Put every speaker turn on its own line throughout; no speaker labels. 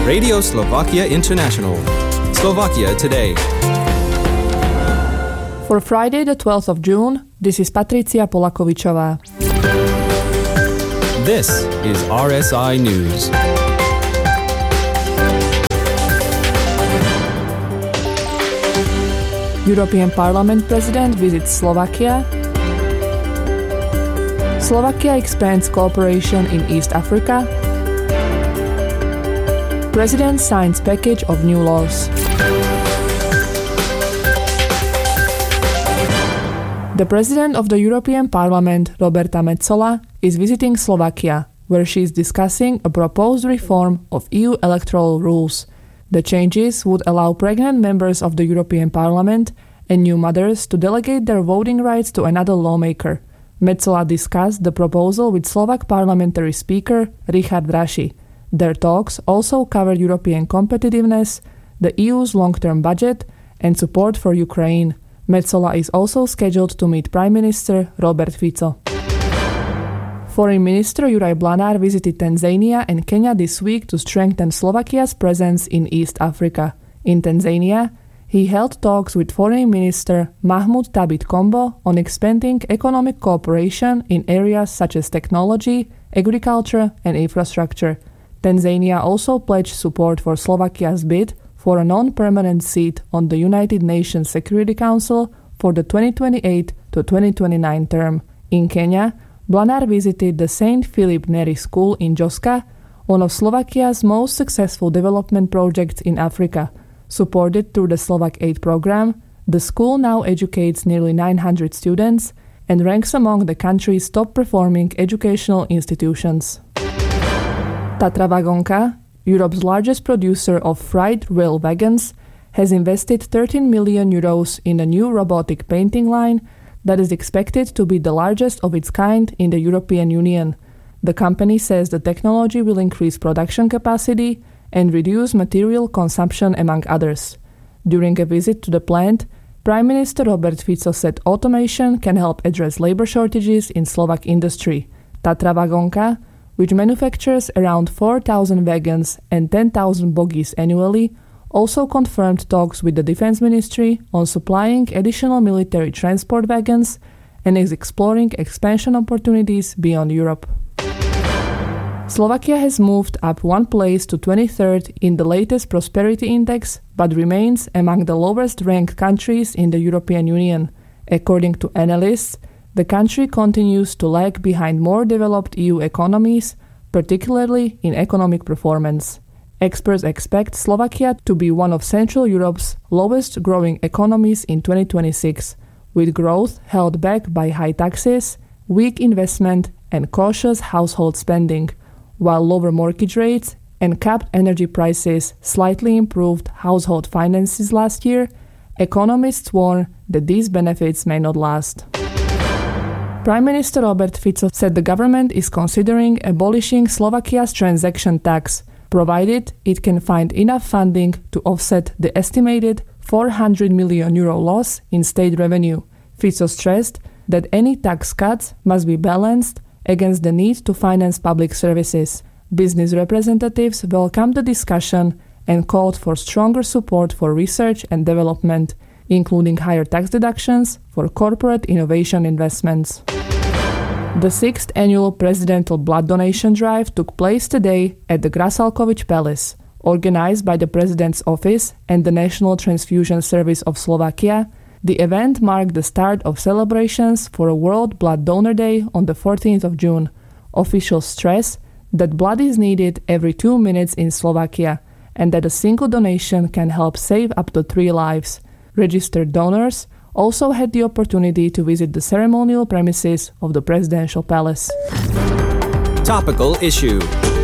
Radio Slovakia International. Slovakia Today.
For Friday the 12th of June, this is Patricia Polakovičová.
This is RSI News.
European Parliament President visits Slovakia. Slovakia expands cooperation in East Africa. President signs package of new laws. The President of the European Parliament, Roberta Metsola, is visiting Slovakia, where she is discussing a proposed reform of EU electoral rules. The changes would allow pregnant members of the European Parliament and new mothers to delegate their voting rights to another lawmaker. Metsola discussed the proposal with Slovak parliamentary speaker Richard Raši. Their talks also cover European competitiveness, the EU's long-term budget, and support for Ukraine. Metsola is also scheduled to meet Prime Minister Robert Fico. Foreign Minister Juraj Blanár visited Tanzania and Kenya this week to strengthen Slovakia's presence in East Africa. In Tanzania, he held talks with Foreign Minister Mahmoud Thabit Kombo on expanding economic cooperation in areas such as technology, agriculture, and infrastructure. Tanzania also pledged support for Slovakia's bid for a non-permanent seat on the United Nations Security Council for the 2028 to 2029 term. In Kenya, Blanár visited the St. Philip Neri School in Joska, one of Slovakia's most successful development projects in Africa. Supported through the Slovak Aid program, the school now educates nearly 900 students and ranks among the country's top-performing educational institutions. Tatra Vagonka, Europe's largest producer of freight rail wagons, has invested 13 million euros in a new robotic painting line that is expected to be the largest of its kind in the European Union. The company says the technology will increase production capacity and reduce material consumption, among others. During a visit to the plant, Prime Minister Robert Fico said automation can help address labor shortages in Slovak industry. Tatra Vagonka, which manufactures around 4,000 wagons and 10,000 bogies annually, also confirmed talks with the Defense Ministry on supplying additional military transport wagons and is exploring expansion opportunities beyond Europe. Slovakia has moved up one place to 23rd in the latest Prosperity Index, but remains among the lowest-ranked countries in the European Union. According to analysts, the country continues to lag behind more developed EU economies, particularly in economic performance. Experts expect Slovakia to be one of Central Europe's lowest-growing economies in 2026, with growth held back by high taxes, weak investment, and cautious household spending, while lower mortgage rates and capped energy prices slightly improved household finances last year. Economists warn that these benefits may not last. Prime Minister Robert Fico said the government is considering abolishing Slovakia's transaction tax, provided it can find enough funding to offset the estimated 400 million euro loss in state revenue. Fico stressed that any tax cuts must be balanced against the need to finance public services. Business representatives welcomed the discussion and called for stronger support for research and development, including higher tax deductions for corporate innovation investments. The 6th annual presidential blood donation drive took place today at the Grasalkovich Palace. Organized by the President's Office and the National Transfusion Service of Slovakia, the event marked the start of celebrations for a World Blood Donor Day on the 14th of June. Officials stress that blood is needed every 2 minutes in Slovakia and that a single donation can help save up to 3 lives. Registered donors also had the opportunity to visit the ceremonial premises of the presidential palace.
Topical issue.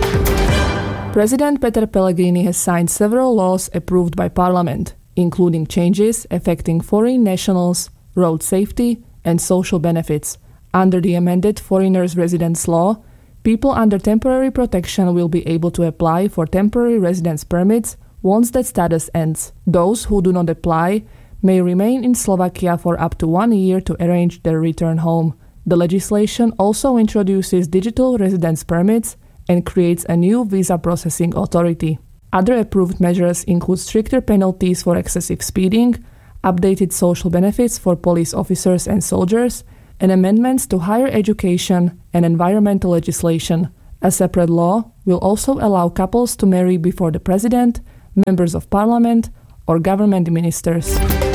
President Peter Pellegrini has signed several laws approved by Parliament, including changes affecting foreign nationals, road safety, and social benefits. Under the amended Foreigners' Residence Law, people under temporary protection will be able to apply for temporary residence permits once that status ends. Those who do not apply may remain in Slovakia for up to 1 year to arrange their return home. The legislation also introduces digital residence permits and creates a new visa processing authority. Other approved measures include stricter penalties for excessive speeding, updated social benefits for police officers and soldiers, and amendments to higher education and environmental legislation. A separate law will also allow couples to marry before the president, members of parliament, or government ministers.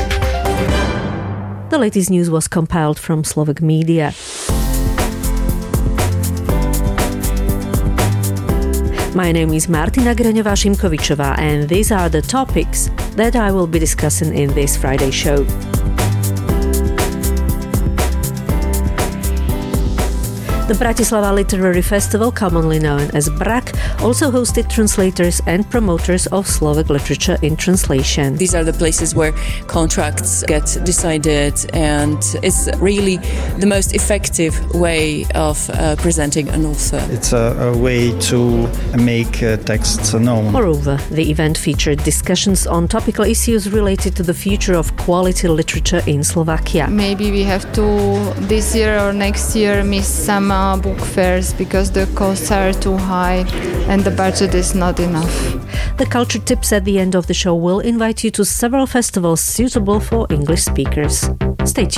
The latest news was compiled from Slovak media. My name is Martina Greňová-Šimkovičová, and these are the topics that I will be discussing in this Friday show. The Bratislava Literary Festival, commonly known as BRAK, also hosted translators and promoters of Slovak literature in translation.
These are the places where contracts get decided, and it's really the most effective way of presenting an author.
It's a way to make texts known.
Moreover, the event featured discussions on topical issues related to the future of quality literature in Slovakia.
Maybe we have to, this year or next year, miss some book fairs because the costs are too high and the budget is not enough.
The culture tips at the end of the show will invite you to several festivals suitable for English speakers. Stay tuned.